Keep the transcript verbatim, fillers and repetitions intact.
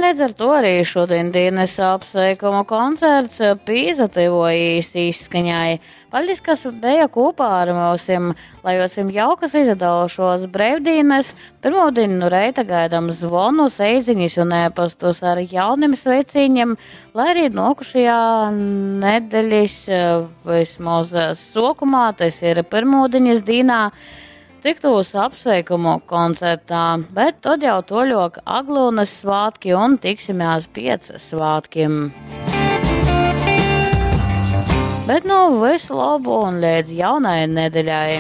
līdz ar to arī šodien dienas apsveikuma koncerts pīzatīvojas izskaņai. Paļģiskas deja kopā ar mūsim, lai josim jaukas izadaušos brevdīnes, pirmodien reita gaidam zvonus, eiziņus un ēpastus ar jauniem sveiciņiem, lai arī nokušajā nedēļas vismaz sokumā, tas ir pirmodiņas dīnā, tiktūs apsveikumu koncertā, bet tad jau toļok Aglūnas svātki un tiksimās pēc svātkiem. Bet nu visu labu un līdz jaunai nedēļai!